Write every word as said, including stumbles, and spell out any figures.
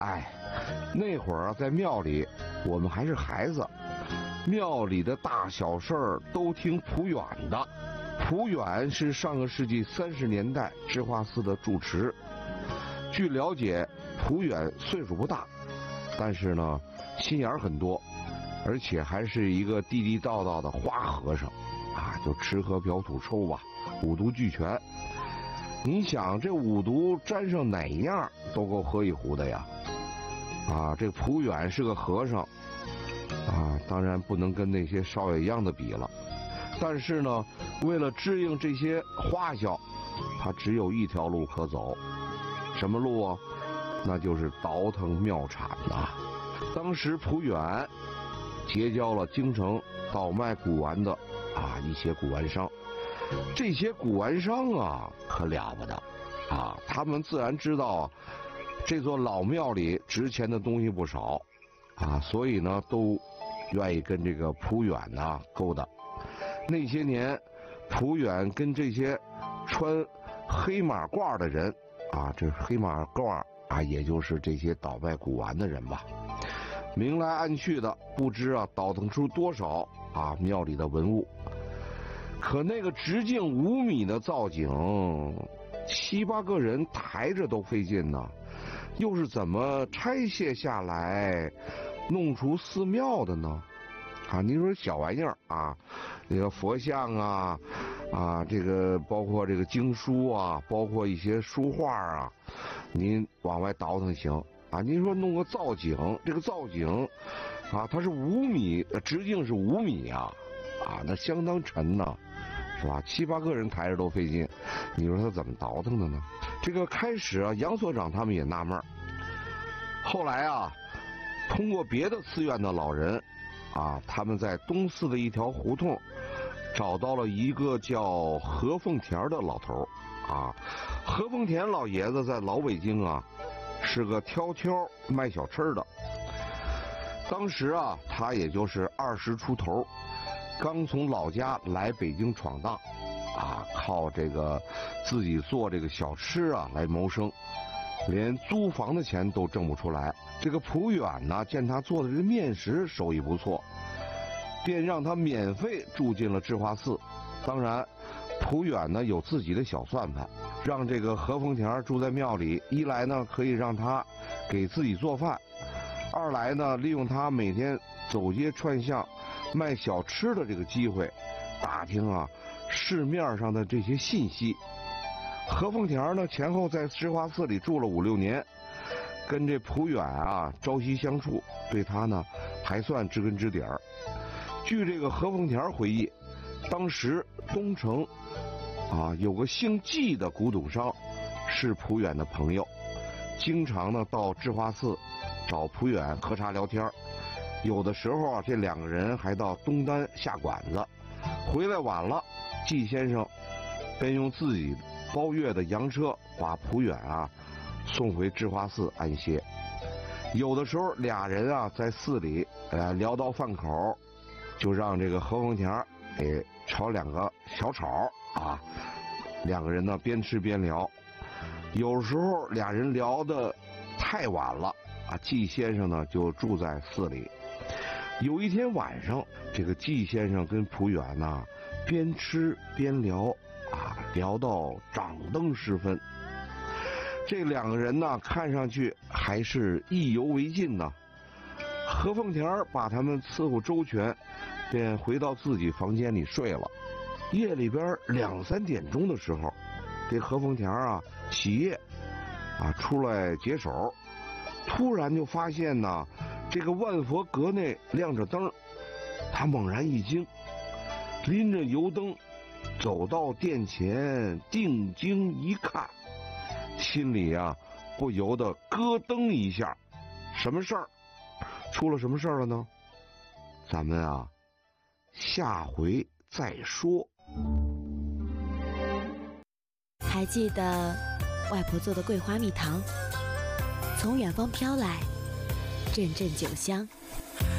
哎，那会儿啊，在庙里，我们还是孩子，庙里的大小事儿都听普远的。普远是上个世纪三十年代智化寺的住持。据了解，普远岁数不大，但是呢，心眼儿很多，而且还是一个地地道道的花和尚啊，就吃喝嫖赌抽吧，五毒俱全。你想这五毒沾上哪样都够喝一壶的呀！啊，这普远是个和尚啊，当然不能跟那些少爷样的比了。但是呢，为了支应这些花销，他只有一条路可走。什么路啊？那就是倒腾庙产呐。当时普远结交了京城倒卖古玩的啊一些古玩商，这些古玩商啊可了不得啊，他们自然知道这座老庙里值钱的东西不少啊，所以呢都愿意跟这个普远呐勾搭。那些年，普远跟这些穿黑马褂的人啊，这黑马褂啊，也就是这些倒卖古玩的人吧，明来暗去的，不知啊倒腾出多少啊庙里的文物。可那个直径五米的造景，七八个人抬着都费劲呢，又是怎么拆卸下来，弄出寺庙的呢？啊，你说小玩意儿啊，那个佛像啊，啊，这个包括这个经书啊，包括一些书画啊，您往外倒腾行啊。您说弄个造景，这个造景啊，它是五米，直径是五米啊，啊，那相当沉呐，是吧？七八个人抬着都费劲，你说他怎么倒腾的呢？这个开始啊，杨所长他们也纳闷儿，后来啊，通过别的寺院的老人。啊，他们在东寺的一条胡同找到了一个叫何凤田的老头啊。何凤田老爷子在老北京啊是个挑挑卖小吃的，当时啊他也就是二十出头，刚从老家来北京闯荡啊，靠这个自己做这个小吃啊来谋生，连租房的钱都挣不出来。这个普远呢，见他做的这个面食手艺不错，便让他免费住进了智化寺。当然，普远呢有自己的小算盘，让这个何凤田住在庙里，一来呢可以让他给自己做饭，二来呢利用他每天走街串巷卖小吃的这个机会，打听啊市面上的这些信息。何凤田呢前后在智化寺里住了五六年，跟这普远啊朝夕相处，对他呢还算知根知底儿。据这个何凤田回忆，当时东城啊有个姓季的古董商是普远的朋友，经常呢到智化寺找普远喝茶聊天，有的时候啊这两个人还到东单下馆子，回来晚了，季先生便用自己包月的洋车把普远啊送回智化寺安歇。有的时候俩人啊在寺里呃聊到饭口，就让这个何凤田给炒两个小炒啊，两个人呢边吃边聊。有时候俩人聊得太晚了啊，季先生呢就住在寺里。有一天晚上，这个季先生跟普远呢边吃边聊啊，聊到掌灯时分。这两个人呢看上去还是意犹未尽呢。何凤田把他们伺候周全，便回到自己房间里睡了。夜里边两三点钟的时候，这何凤田啊起夜啊出来解手，突然就发现呢这个万佛阁内亮着灯，他猛然一惊，拎着油灯走到殿前，定睛一看，心里啊不由得咯噔一下。什么事儿？出了什么事儿了呢？咱们啊下回再说。 还记得外婆做的桂花蜜糖，从远方飘来，阵阵酒香。